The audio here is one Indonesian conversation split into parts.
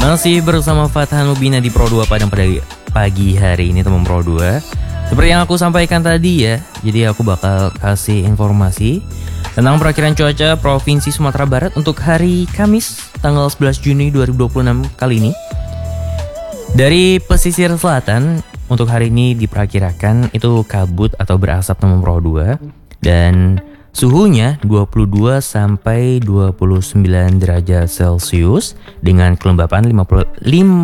Masih bersama Fathan Mubina di Pro 2 Padang pada pagi hari ini teman Pro 2. Seperti yang aku sampaikan tadi ya, jadi aku bakal kasih informasi tentang perakiran cuaca Provinsi Sumatera Barat untuk hari Kamis tanggal 11 Juni 2026 kali ini. Dari pesisir selatan untuk hari ini diperkirakan itu kabut atau berasap teman Pro 2 dan suhunya 22 sampai 29 derajat Celcius dengan kelembapan 58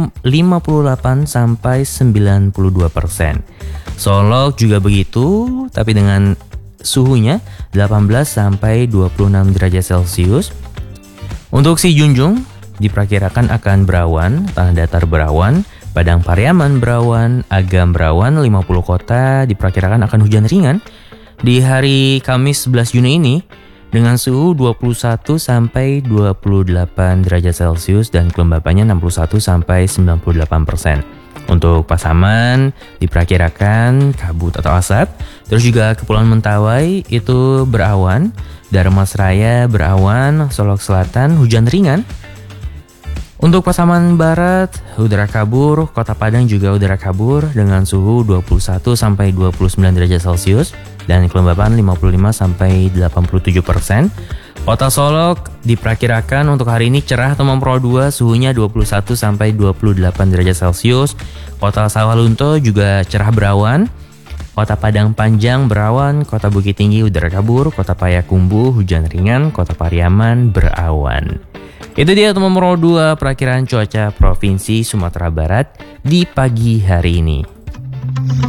sampai 92%. Solok juga begitu, tapi dengan suhunya 18 sampai 26 derajat Celcius. Untuk si Junjung diperkirakan akan berawan, tanah datar berawan, Padang Pariaman berawan, Agam berawan, 50 kota diperkirakan akan hujan ringan di hari Kamis 11 Juni ini dengan suhu 21 sampai 28 derajat Celcius dan kelembapannya 61 sampai 98%. Untuk Pasaman diperkirakan kabut atau asap, terus juga Kepulauan Mentawai itu berawan, Darmasraya berawan, Solok Selatan hujan ringan. Untuk Pasaman Barat, udara kabur, Kota Padang juga udara kabur dengan suhu 21 sampai 29 derajat Celcius dan kelembapan 55 sampai 87%. Kota Solok diperkirakan untuk hari ini cerah teman Pro 2, suhunya 21 sampai 28 derajat Celcius. Kota Sawalunto juga cerah berawan. Kota Padang Panjang berawan, Kota Bukit Tinggi udara kabur, Kota Payakumbuh hujan ringan, Kota Pariaman berawan. Itu dia teman Pro 2 perakiran cuaca Provinsi Sumatera Barat di pagi hari ini.